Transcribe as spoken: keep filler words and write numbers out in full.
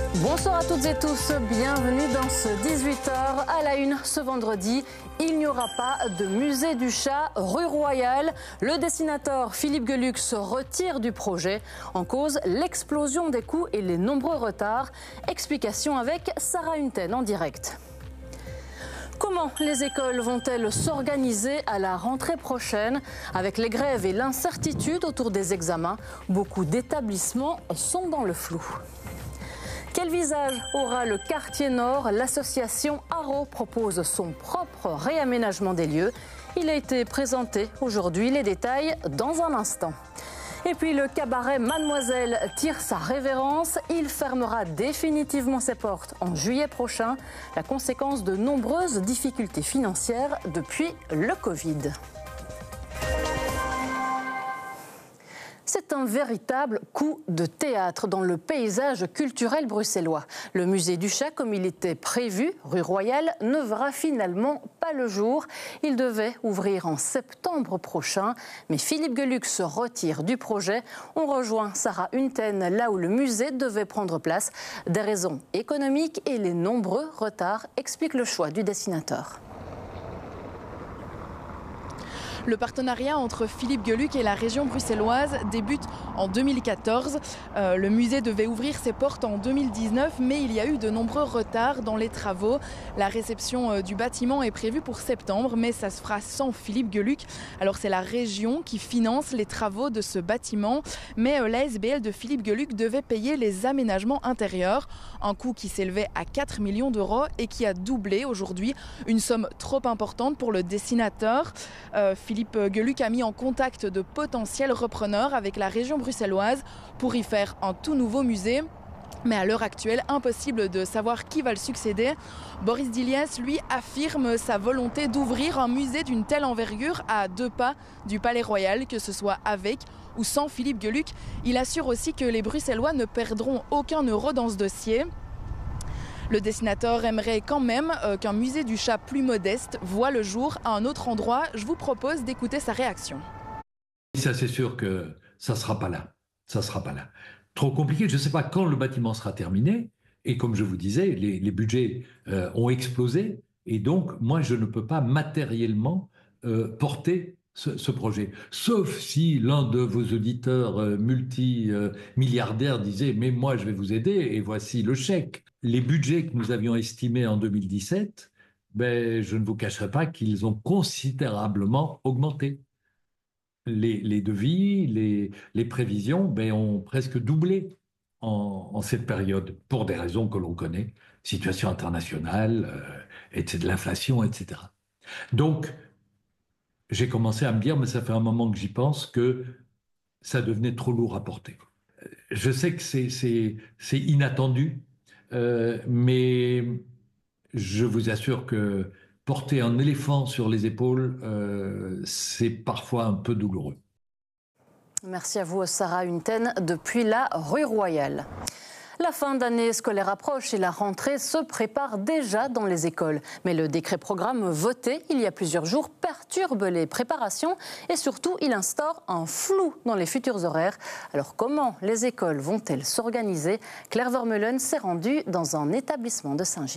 Bonsoir à toutes et tous, bienvenue dans ce dix-huit heures à la une ce vendredi. Il n'y aura pas de musée du chat rue Royale. Le dessinateur Philippe Geluck se retire du projet. En cause, l'explosion des coûts et les nombreux retards. Explication avec Sarah Hunten en direct. Comment les écoles vont-elles s'organiser à la rentrée prochaine? Avec les grèves et l'incertitude autour des examens, beaucoup d'établissements sont dans le flou. Quel visage aura le quartier nord? L'association Haro propose son propre réaménagement des lieux. Il a été présenté aujourd'hui, les détails dans un instant. Et puis le cabaret Mademoiselle tire sa révérence. Il fermera définitivement ses portes en juillet prochain, la conséquence de nombreuses difficultés financières depuis le Covid. C'est un véritable coup de théâtre dans le paysage culturel bruxellois. Le musée du chat, comme il était prévu, rue Royale, ne verra finalement pas le jour. Il devait ouvrir en septembre prochain, mais Philippe Geluck se retire du projet. On rejoint Sarah Hunten là où le musée devait prendre place. Des raisons économiques et les nombreux retards expliquent le choix du dessinateur. Le partenariat entre Philippe Geluck et la région bruxelloise débute en deux mille quatorze. Euh, le musée devait ouvrir ses portes en deux mille dix-neuf, mais il y a eu de nombreux retards dans les travaux. La réception euh, du bâtiment est prévue pour septembre, mais ça se fera sans Philippe Geluck. Alors c'est la région qui finance les travaux de ce bâtiment, mais euh, l'A S B L de Philippe Geluck devait payer les aménagements intérieurs, un coût qui s'élevait à quatre millions d'euros et qui a doublé aujourd'hui, une somme trop importante pour le dessinateur. Euh, Philippe Geluck a mis en contact de potentiels repreneurs avec la région bruxelloise pour y faire un tout nouveau musée. Mais à l'heure actuelle, impossible de savoir qui va le succéder. Boris Diliès, lui, affirme sa volonté d'ouvrir un musée d'une telle envergure à deux pas du Palais Royal, que ce soit avec ou sans Philippe Geluck. Il assure aussi que les Bruxellois ne perdront aucun euro dans ce dossier. Le dessinateur aimerait quand même euh, qu'un musée du chat plus modeste voit le jour à un autre endroit. Je vous propose d'écouter sa réaction. Ça, c'est sûr que ça ne sera pas là. Ça sera pas là. Trop compliqué. Je ne sais pas quand le bâtiment sera terminé. Et comme je vous disais, les, les budgets euh, ont explosé. Et donc, moi, je ne peux pas matériellement euh, porter ce, ce projet. Sauf si l'un de vos auditeurs euh, multimilliardaires euh, disait « Mais moi, je vais vous aider et voici le chèque ». Les budgets que nous avions estimés en deux mille dix-sept, ben, je ne vous cacherai pas qu'ils ont considérablement augmenté. Les, les devis, les, les prévisions ben, ont presque doublé en, en cette période, pour des raisons que l'on connaît, situation internationale, euh, et de l'inflation, et cetera. Donc, j'ai commencé à me dire, mais ça fait un moment que j'y pense, que ça devenait trop lourd à porter. Je sais que c'est, c'est, c'est inattendu, euh, mais je vous assure que porter un éléphant sur les épaules, euh, c'est parfois un peu douloureux. Merci à vous, Sarah Hunten, depuis la rue Royale. La fin d'année scolaire approche et la rentrée se prépare déjà dans les écoles. Mais le décret programme voté il y a plusieurs jours perturbe les préparations et surtout il instaure un flou dans les futurs horaires. Alors comment les écoles vont-elles s'organiser? Claire Vermeulen s'est rendue dans un établissement de Saint-Gilles.